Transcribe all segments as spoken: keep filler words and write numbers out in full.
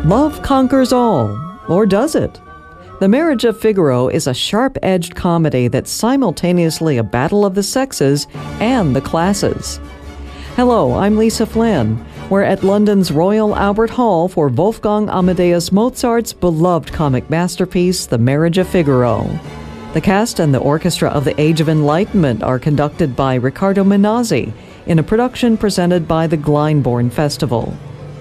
Love conquers all, or does it? The Marriage of Figaro is a sharp-edged comedy that's simultaneously a battle of the sexes and the classes. Hello, I'm Lisa Flynn. We're at London's Royal Albert Hall for Wolfgang Amadeus Mozart's beloved comic masterpiece, The Marriage of Figaro. The cast and the orchestra of the Age of Enlightenment are conducted by Riccardo Minazzi in a production presented by the Glyndebourne Festival.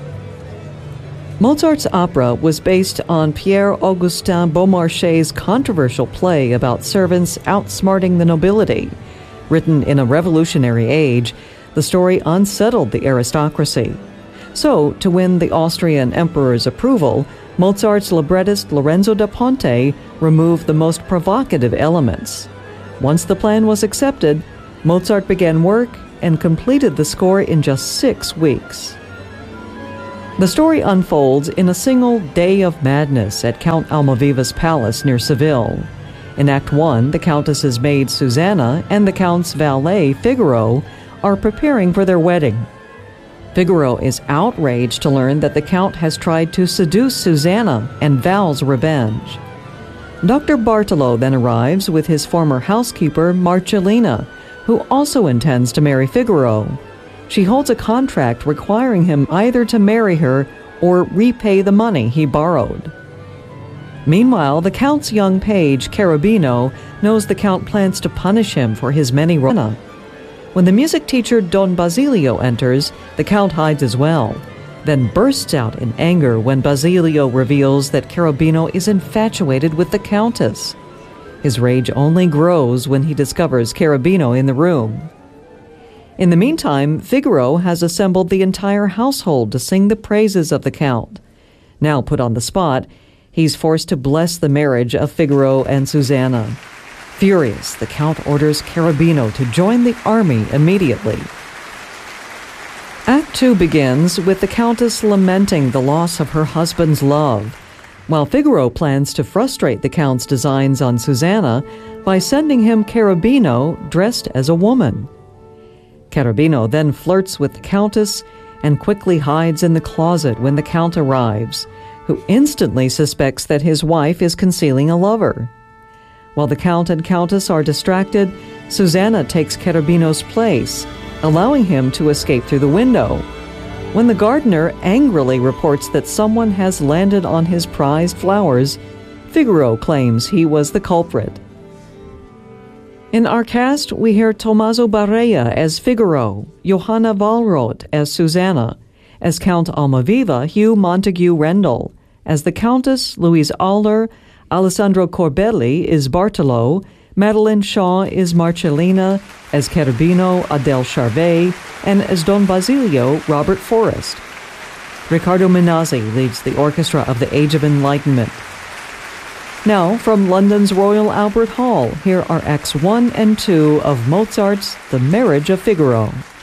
Mozart's opera was based on Pierre-Augustin Beaumarchais' controversial play about servants outsmarting the nobility. Written in a revolutionary age, the story unsettled the aristocracy. So, to win the Austrian emperor's approval, Mozart's librettist Lorenzo da Ponte removed the most provocative elements. Once the plan was accepted, Mozart began work and completed the score in just six weeks. The story unfolds in a single day of madness at Count Almaviva's palace near Seville. In Act One, the Countess's maid Susanna and the Count's valet Figaro are preparing for their wedding. Figaro is outraged to learn that the Count has tried to seduce Susanna and vows revenge. Doctor Bartolo then arrives with his former housekeeper Marcellina, who also intends to marry Figaro. She holds a contract requiring him either to marry her or repay the money he borrowed. Meanwhile, the Count's young page, Cherubino, knows the Count plans to punish him for his many wrongs. When the music teacher Don Basilio enters, the Count hides as well, then bursts out in anger when Basilio reveals that Cherubino is infatuated with the Countess. His rage only grows when he discovers Cherubino in the room. In the meantime, Figaro has assembled the entire household to sing the praises of the Count. Now put on the spot, he's forced to bless the marriage of Figaro and Susanna. Furious, the Count orders Cherubino to join the army immediately. Act Two begins with the Countess lamenting the loss of her husband's love, while Figaro plans to frustrate the Count's designs on Susanna by sending him Cherubino dressed as a woman. Cherubino then flirts with the Countess and quickly hides in the closet when the Count arrives, who instantly suspects that his wife is concealing a lover. While the Count and Countess are distracted, Susanna takes Cherubino's place, allowing him to escape through the window. When the gardener angrily reports that someone has landed on his prized flowers, Figaro claims he was the culprit. In our cast, we hear Tommaso Barea as Figaro, Johanna Wallroth as Susanna, as Count Almaviva, Hugh Montague Rendell, as the Countess, Louise Alder, Alessandro Corbelli is Bartolo, Madeline Shaw is Marcellina, as Cherubino, Adele Charvet, and as Don Basilio, Robert Forrest. Riccardo Minazzi leads the orchestra of the Age of Enlightenment. Now, from London's Royal Albert Hall, here are Acts One and Two of Mozart's The Marriage of Figaro.